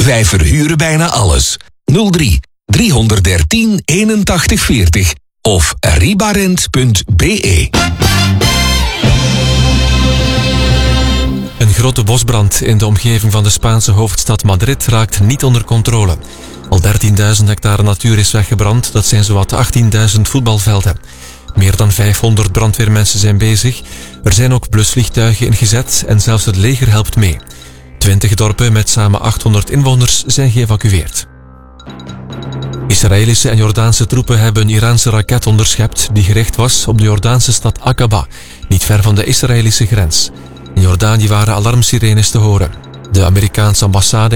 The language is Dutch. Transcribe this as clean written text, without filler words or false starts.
Wij verhuren bijna alles. 03 313 81 40 of ribarent.be. Een grote bosbrand in de omgeving van de Spaanse hoofdstad Madrid raakt niet onder controle. Al 13.000 hectare natuur is weggebrand, dat zijn zowat 18.000 voetbalvelden. Meer dan 500 brandweermensen zijn bezig. Er zijn ook blusvliegtuigen ingezet en zelfs het leger helpt mee. 20 dorpen met samen 800 inwoners zijn geëvacueerd. Israëlische en Jordaanse troepen hebben een Iraanse raket onderschept die gericht was op de Jordaanse stad Aqaba, niet ver van de Israëlische grens. In Jordanië waren alarmsirenes te horen. De Amerikaanse ambassade